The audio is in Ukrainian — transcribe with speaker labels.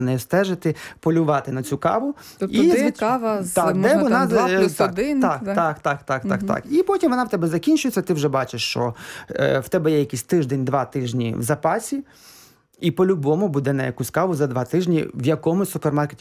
Speaker 1: нею стежити, полювати на цю каву.
Speaker 2: Тобто де кава з,
Speaker 1: так,
Speaker 2: можна
Speaker 1: де вона,
Speaker 2: там 2+1?
Speaker 1: Так. І потім вона в тебе закінчується, ти вже бачиш, що в тебе є якийсь тиждень-два тижні в запасі, і по-любому буде на якусь каву за 2 тижні в якомусь супермаркеті